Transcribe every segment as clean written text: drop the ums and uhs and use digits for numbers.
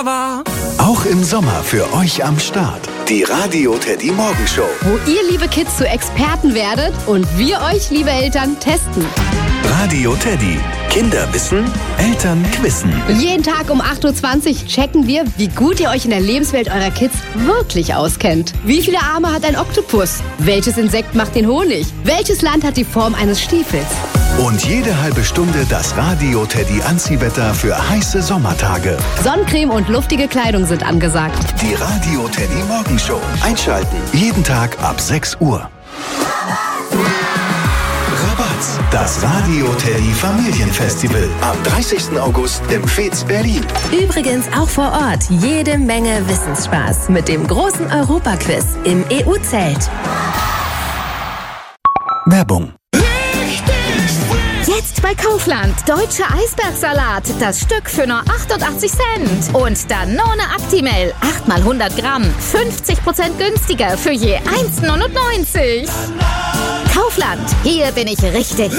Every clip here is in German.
war. Auch im Sommer für euch am Start. Die Radio Teddy Morgenshow. Wo ihr, liebe Kids, zu Experten werdet und wir euch, liebe Eltern, testen. Radio Teddy. Kinder wissen, Eltern quizzen. Jeden Tag um 8.20 Uhr checken wir, wie gut ihr euch in der Lebenswelt eurer Kids wirklich auskennt. Wie viele Arme hat ein Oktopus? Welches Insekt macht den Honig? Welches Land hat die Form eines Stiefels? Und jede halbe Stunde das Radio Teddy Anziehwetter für heiße Sommertage. Sonnencreme und luftige Kleidung sind angesagt. Die Radio Teddy Morgenshow. Einschalten. Jeden Tag ab 6 Uhr. Rabatz. Das Radio Teddy Familienfestival. Am 30. August im Fez Berlin. Übrigens auch vor Ort jede Menge Wissensspaß mit dem großen Europaquiz im EU-Zelt. Werbung. Jetzt bei Kaufland. Deutscher Eisbergsalat. Das Stück für nur 88 Cent. Und Danone Actimel. 8 mal 100 Gramm. 50% günstiger für je 1,99. Kaufland. Hier bin ich richtig.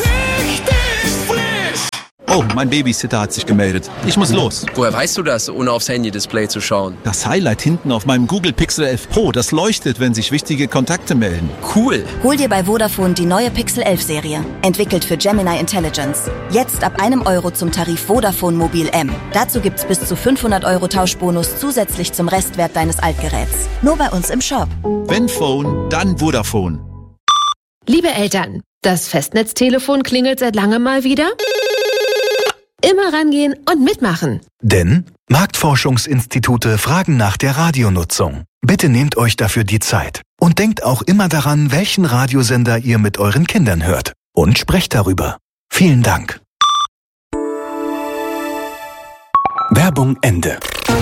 Oh, mein Babysitter hat sich gemeldet. Ich muss los. Woher weißt du das, ohne aufs Handy-Display zu schauen? Das Highlight hinten auf meinem Google Pixel 11 Pro, das leuchtet, wenn sich wichtige Kontakte melden. Cool. Hol dir bei Vodafone die neue Pixel 11 Serie. Entwickelt für Gemini Intelligence. Jetzt ab €1 zum Tarif Vodafone Mobil M. Dazu gibt's bis zu 500 € Tauschbonus zusätzlich zum Restwert deines Altgeräts. Nur bei uns im Shop. Wenn Phone, dann Vodafone. Liebe Eltern, das Festnetztelefon klingelt seit langem mal wieder. Immer rangehen und mitmachen. Denn Marktforschungsinstitute fragen nach der Radionutzung. Bitte nehmt euch dafür die Zeit. Und denkt auch immer daran, welchen Radiosender ihr mit euren Kindern hört. Und sprecht darüber. Vielen Dank. Werbung Ende.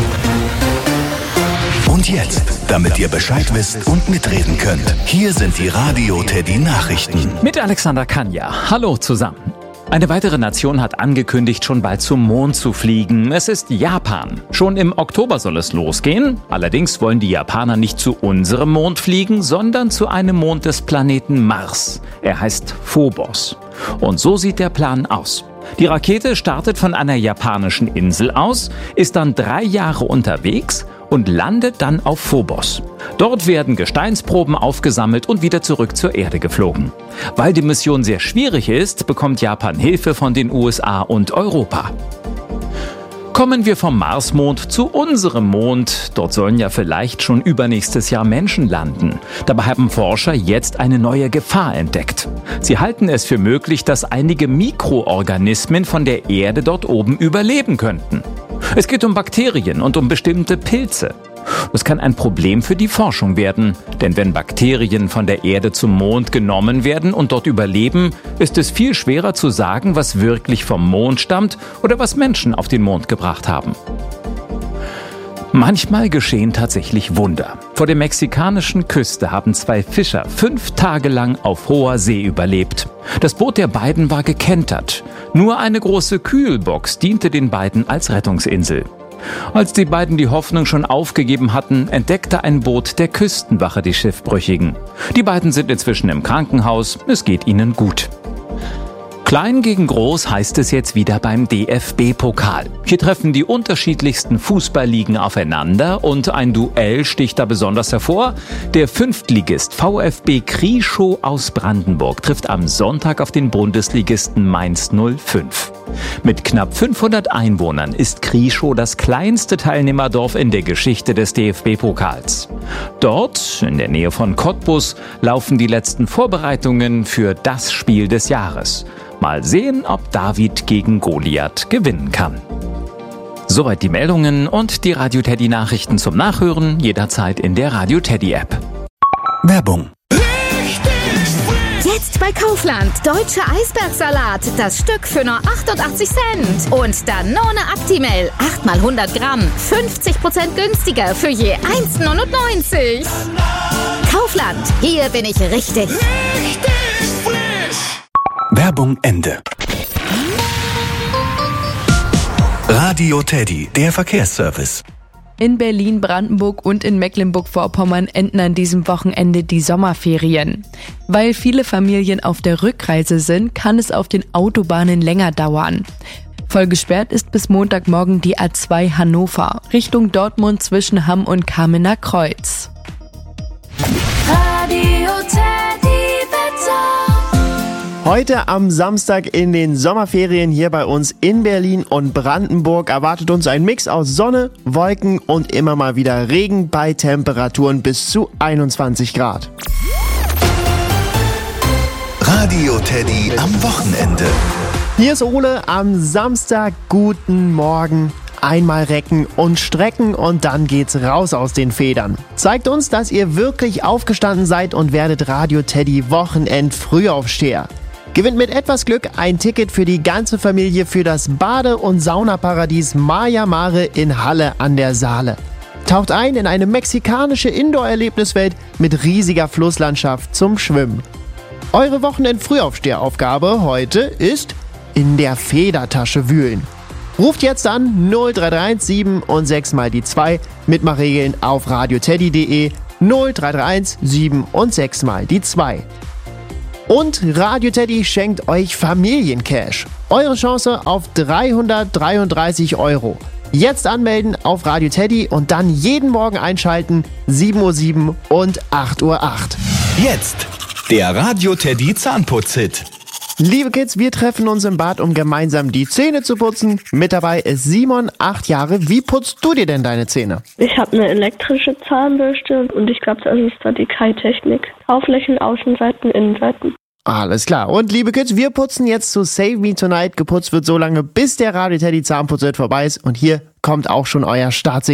Und jetzt, damit ihr Bescheid wisst und mitreden könnt, hier sind die Radio Teddy Nachrichten. Mit Alexander Kanja. Hallo zusammen. Eine weitere Nation hat angekündigt, schon bald zum Mond zu fliegen. Es ist Japan. Schon im Oktober soll es losgehen. Allerdings wollen die Japaner nicht zu unserem Mond fliegen, sondern zu einem Mond des Planeten Mars. Er heißt Phobos. Und so sieht der Plan aus. Die Rakete startet von einer japanischen Insel aus, ist dann 3 Jahre unterwegs und landet dann auf Phobos. Dort werden Gesteinsproben aufgesammelt und wieder zurück zur Erde geflogen. Weil die Mission sehr schwierig ist, bekommt Japan Hilfe von den USA und Europa. Kommen wir vom Marsmond zu unserem Mond. Dort sollen ja vielleicht schon übernächstes Jahr Menschen landen. Dabei haben Forscher jetzt eine neue Gefahr entdeckt. Sie halten es für möglich, dass einige Mikroorganismen von der Erde dort oben überleben könnten. Es geht um Bakterien und um bestimmte Pilze. Das kann ein Problem für die Forschung werden, denn wenn Bakterien von der Erde zum Mond genommen werden und dort überleben, ist es viel schwerer zu sagen, was wirklich vom Mond stammt oder was Menschen auf den Mond gebracht haben. Manchmal geschehen tatsächlich Wunder. Vor der mexikanischen Küste haben 2 Fischer 5 Tage lang auf hoher See überlebt. Das Boot der beiden war gekentert. Nur eine große Kühlbox diente den beiden als Rettungsinsel. Als die beiden die Hoffnung schon aufgegeben hatten, entdeckte ein Boot der Küstenwache die Schiffbrüchigen. Die beiden sind inzwischen im Krankenhaus, es geht ihnen gut. Klein gegen groß heißt es jetzt wieder beim DFB-Pokal. Hier treffen die unterschiedlichsten Fußballligen aufeinander und ein Duell sticht da besonders hervor. Der Fünftligist VfB Krieschow aus Brandenburg trifft am Sonntag auf den Bundesligisten Mainz 05. Mit knapp 500 Einwohnern ist Krieschow das kleinste Teilnehmerdorf in der Geschichte des DFB-Pokals. Dort, in der Nähe von Cottbus, laufen die letzten Vorbereitungen für das Spiel des Jahres. Mal sehen, ob David gegen Goliath gewinnen kann. Soweit die Meldungen und die Radio Teddy Nachrichten zum Nachhören jederzeit in der Radio Teddy App. Werbung. Jetzt bei Kaufland. Deutscher Eisbergsalat. Das Stück für nur 88 Cent. Und Danone Actimel. 8 mal 100 Gramm. 50% günstiger für je 1,99. Kaufland. Hier bin ich richtig. Werbung Ende. Radio Teddy, der Verkehrsservice. In Berlin, Brandenburg und in Mecklenburg-Vorpommern enden an diesem Wochenende die Sommerferien. Weil viele Familien auf der Rückreise sind, kann es auf den Autobahnen länger dauern. Voll gesperrt ist bis Montagmorgen die A2 Hannover, Richtung Dortmund zwischen Hamm und Kamener Kreuz. Radio Teddy Wetter. Heute am Samstag in den Sommerferien hier bei uns in Berlin und Brandenburg erwartet uns ein Mix aus Sonne, Wolken und immer mal wieder Regen bei Temperaturen bis zu 21 Grad. Radio Teddy am Wochenende. Hier ist Ole am Samstag. Guten Morgen. Einmal recken und strecken und dann geht's raus aus den Federn. Zeigt uns, dass ihr wirklich aufgestanden seid und werdet Radio Teddy Wochenend Frühaufsteher. Gewinnt mit etwas Glück ein Ticket für die ganze Familie für das Bade- und Saunaparadies Maya Mare in Halle an der Saale. Taucht ein in eine mexikanische Indoor-Erlebniswelt mit riesiger Flusslandschaft zum Schwimmen. Eure Wochenend-Frühaufsteheraufgabe heute ist in der Federtasche wühlen. Ruft jetzt an 0331 7 und 6 mal die 2. Mitmachregeln auf radioteddy.de 0331 7 und 6 mal die 2. Und Radio Teddy schenkt euch Familiencash. Eure Chance auf 333 €. Jetzt anmelden auf Radio Teddy und dann jeden Morgen einschalten, 7:07 und 8:08. Jetzt der Radio Teddy Zahnputz-Hit. Liebe Kids, wir treffen uns im Bad, um gemeinsam die Zähne zu putzen. Mit dabei ist Simon, 8 Jahre. Wie putzt du dir denn deine Zähne? Ich habe eine elektrische Zahnbürste und ich glaube, das ist da die Kai-Technik. Aufflächen, Außenseiten, Innenseiten. Alles klar. Und liebe Kids, wir putzen jetzt zu Save Me Tonight. Geputzt wird so lange, bis der Radio Teddy Zahnputz vorbei ist. Und hier kommt auch schon euer Startsignal.